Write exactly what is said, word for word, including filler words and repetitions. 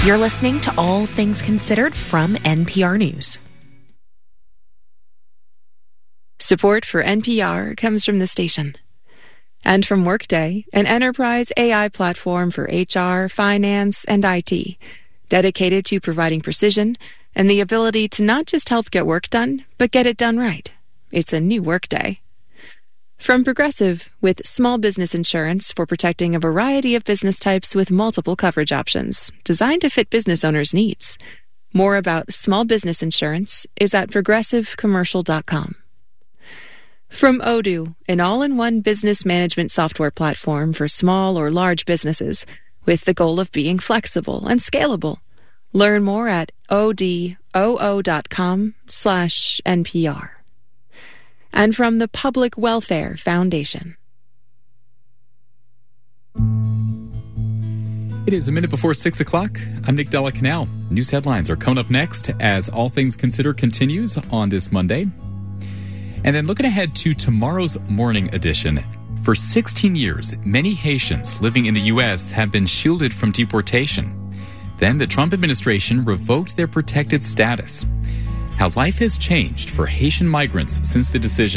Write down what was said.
You're listening to All Things Considered from N P R News. Support for N P R comes from the station. And from Workday, an enterprise A I platform for H R, finance, and I T, dedicated to providing precision and the ability to not just help get work done, but get it done right. It's a new Workday. From Progressive, with small business insurance for protecting a variety of business types with multiple coverage options, designed to fit business owners' needs. More about small business insurance is at progressive commercial dot com. From Odoo, an all-in-one business management software platform for small or large businesses, with the goal of being flexible and scalable. Learn more at odoo dot com slash N P R. And from the Public Welfare Foundation. It is a minute before six o'clock. I'm Nick Della Canal. News headlines are coming up next as All Things Considered continues on this Monday. And then looking ahead to tomorrow's morning edition. For sixteen years, many Haitians living in the U S have been shielded from deportation. Then the Trump administration revoked their protected status. How life has changed for Haitian migrants since the decision.